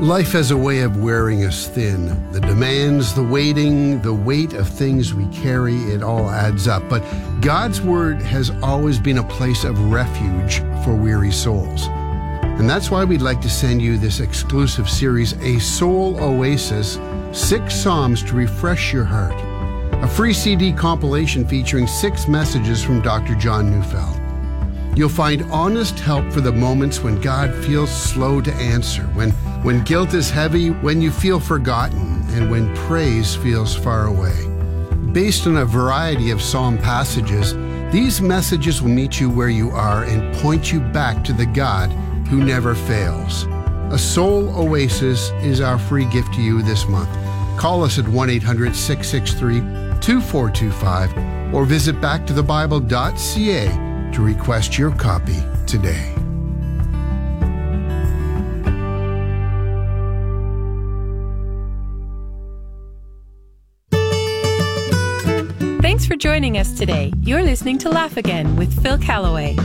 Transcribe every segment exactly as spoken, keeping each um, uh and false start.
Life has a way of wearing us thin. The demands, the waiting, the weight of things we carry, it all adds up. But God's Word has always been a place of refuge for weary souls. And that's why we'd like to send you this exclusive series, A Soul Oasis, Six Psalms to Refresh Your Heart. A free C D compilation featuring six messages from Doctor John Neufeld. You'll find honest help for the moments when God feels slow to answer, when, when guilt is heavy, when you feel forgotten, and when praise feels far away. Based on a variety of psalm passages, these messages will meet you where you are and point you back to the God who never fails. A Soul Oasis is our free gift to you this month. Call us at one eight hundred, six six three, two four two five or visit back to the bible dot c a to request your copy today. Thanks for joining us today. You're listening to Laugh Again with Phil Callaway.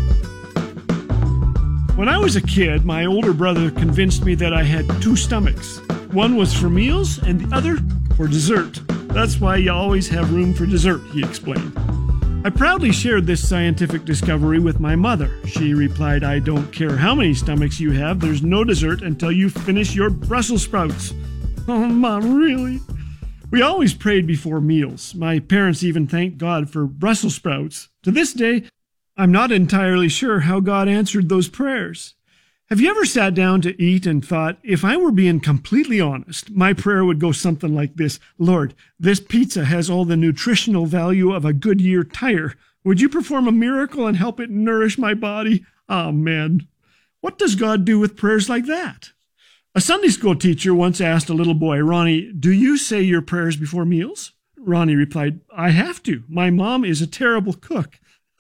When I was a kid, my older brother convinced me that I had two stomachs. One was for meals and the other for dessert. That's why you always have room for dessert, he explained. I proudly shared this scientific discovery with my mother. She replied, "I don't care how many stomachs you have, there's no dessert until you finish your Brussels sprouts." Oh, Mom, really? We always prayed before meals. My parents even thanked God for Brussels sprouts. To this day, I'm not entirely sure how God answered those prayers. Have you ever sat down to eat and thought, if I were being completely honest, my prayer would go something like this: Lord, this pizza has all the nutritional value of a Goodyear tire. Would you perform a miracle and help it nourish my body? Amen. What does God do with prayers like that? A Sunday school teacher once asked a little boy, "Ronnie, do you say your prayers before meals?" Ronnie replied, "I have to. My mom is a terrible cook."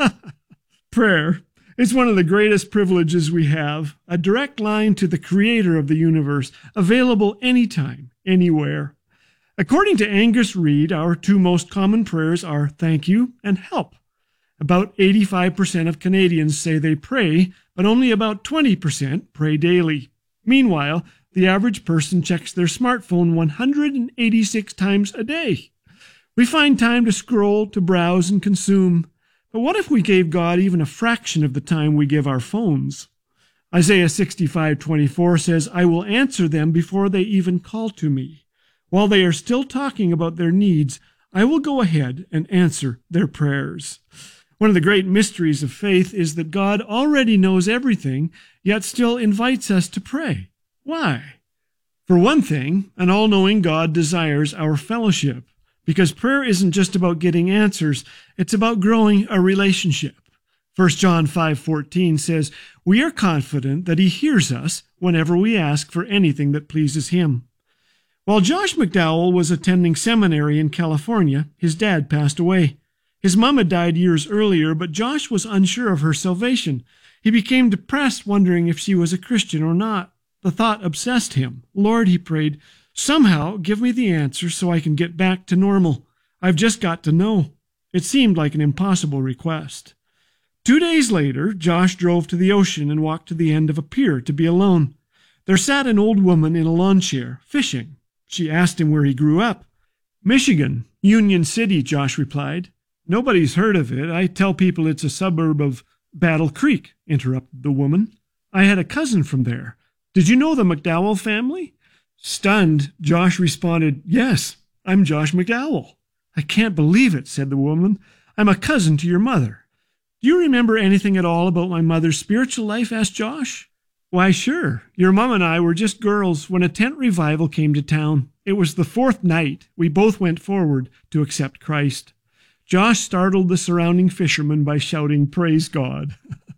Prayer. It's one of the greatest privileges we have, a direct line to the creator of the universe, available anytime, anywhere. According to Angus Reid, our two most common prayers are thank you and help. About eighty-five percent of Canadians say they pray, but only about twenty percent pray daily. Meanwhile, the average person checks their smartphone one hundred eighty-six times a day. We find time to scroll, to browse, and consume. But what if we gave God even a fraction of the time we give our phones? Isaiah sixty-five twenty-four says, "I will answer them before they even call to me. While they are still talking about their needs, I will go ahead and answer their prayers." One of the great mysteries of faith is that God already knows everything, yet still invites us to pray. Why? For one thing, an all-knowing God desires our fellowship. Because prayer isn't just about getting answers, it's about growing a relationship. First John five fourteen says, "We are confident that he hears us whenever we ask for anything that pleases him." While Josh McDowell was attending seminary in California, his dad passed away. His mom had died years earlier, but Josh was unsure of her salvation. He became depressed, wondering if she was a Christian or not. The thought obsessed him. "Lord," he prayed, "somehow give me the answer so I can get back to normal. I've just got to know." It seemed like an impossible request. Two days later, Josh drove to the ocean and walked to the end of a pier to be alone. There sat an old woman in a lawn chair, fishing. She asked him where he grew up. "Michigan, Union City," Josh replied. "Nobody's heard of it. I tell people it's a suburb of Battle Creek," interrupted the woman. "I had a cousin from there. Did you know the McDowell family?" Stunned, Josh responded, "Yes, I'm Josh McDowell." "I can't believe it," said the woman. "I'm a cousin to your mother." "Do you remember anything at all about my mother's spiritual life?" asked Josh. "Why, sure. Your mom and I were just girls when a tent revival came to town. It was the fourth night. We both went forward to accept Christ." Josh startled the surrounding fishermen by shouting, "Praise God."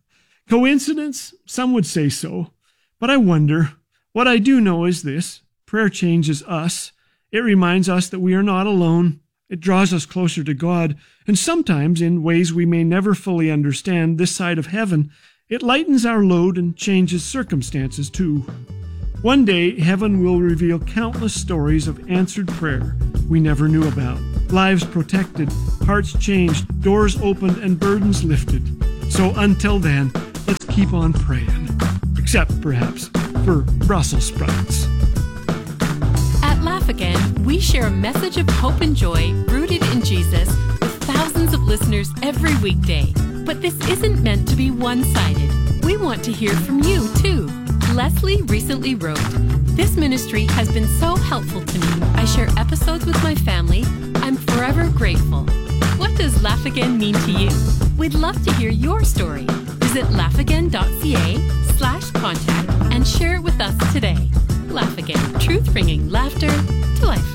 Coincidence? Some would say so. But I wonder. What I do know is this. Prayer changes us. It reminds us that we are not alone. It draws us closer to God, and sometimes, in ways we may never fully understand this side of heaven, it lightens our load and changes circumstances too. One day, heaven will reveal countless stories of answered prayer we never knew about. Lives protected, hearts changed, doors opened, and burdens lifted. So until then, let's keep on praying. Except, perhaps, for Brussels sprouts. At Laugh Again, we share a message of hope and joy rooted in Jesus with thousands of listeners every weekday. But this isn't meant to be one-sided. We want to hear from you, too. Leslie recently wrote, "This ministry has been so helpful to me. I share episodes with my family. I'm forever grateful." What does Laugh Again mean to you? We'd love to hear your story. Visit laughagain.ca slash contact and share it with us today. Laugh Again, truth bringing laughter to life.